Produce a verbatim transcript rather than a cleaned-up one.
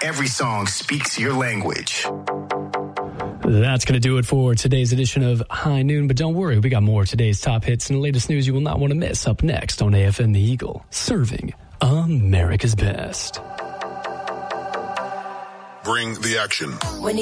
every song speaks your language. That's going to do it for today's edition of High Noon, but don't worry, we got more of today's top hits and the latest news you will not want to miss up next on A F M The Eagle, serving America's best. Bring the action. When